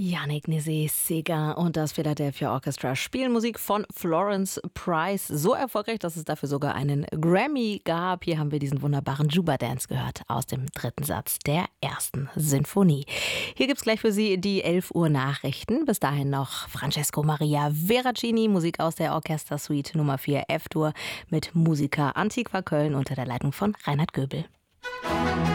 Yannick Nézet-Séguin und das Philadelphia Orchestra spielen Musik von Florence Price. So erfolgreich, dass es dafür sogar einen Grammy gab. Hier haben wir diesen wunderbaren Juba Dance gehört aus dem dritten Satz der ersten Sinfonie. Hier gibt's gleich für Sie die 11 Uhr Nachrichten. Bis dahin noch Francesco Maria Veracini, Musik aus der Orchestersuite Nummer 4 F-Dur mit Musica Antiqua Köln unter der Leitung von Reinhard Göbel.